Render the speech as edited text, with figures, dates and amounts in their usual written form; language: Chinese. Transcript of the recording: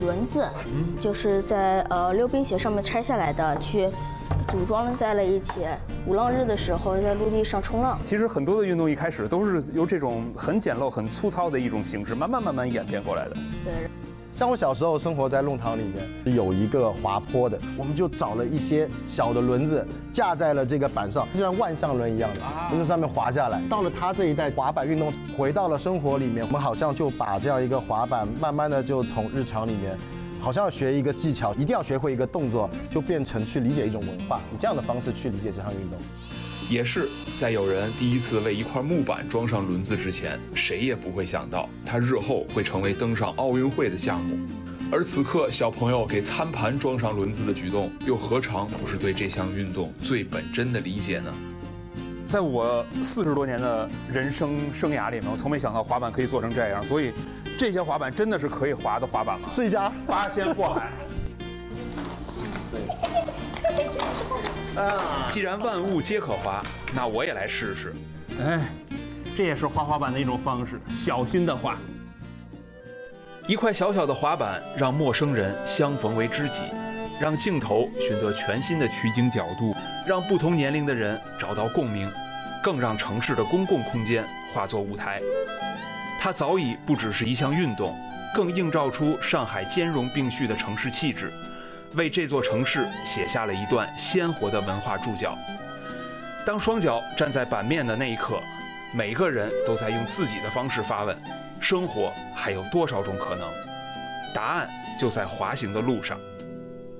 轮子，就是在溜冰鞋上面拆下来的，去组装在了一起。鼓浪日的时候在陆地上冲浪。 其实很多的运动一开始都是由这种很简陋、很粗糙的一种形式，慢慢演变过来的。 对。 像我小时候生活在弄堂里面，有一个滑坡的，我们就找了一些小的轮子架在了这个板上，就像万向轮一样的，从这上面滑下来。到了他这一代滑板运动回到了生活里面，我们好像就把这样一个滑板慢慢的就从日常里面，好像要学一个技巧，一定要学会一个动作，就变成去理解一种文化，以这样的方式去理解这项运动。 也是在有人第一次为一块木板装上轮子之前，谁也不会想到它日后会成为登上奥运会的项目。而此刻，小朋友给餐盘装上轮子的举动，又何尝不是对这项运动最本真的理解呢？ 在我40多年的人生生涯里面，我从没想到滑板可以做成这样，所以这些滑板真的是可以滑的滑板吗？ 试一下， 八仙过海。 既然万物皆可滑，那我也来试试。 哎，这也是滑滑板的一种方式，小心的滑。 一块小小的滑板，让陌生人相逢为知己，让镜头寻得全新的取景角度，让不同年龄的人找到共鸣，更让城市的公共空间化作舞台。它早已不只是一项运动，更映照出上海兼容并蓄的城市气质。 为这座城市写下了一段鲜活的文化注脚。当双脚站在板面的那一刻，每个人都在用自己的方式发问：生活还有多少种可能？答案就在滑行的路上。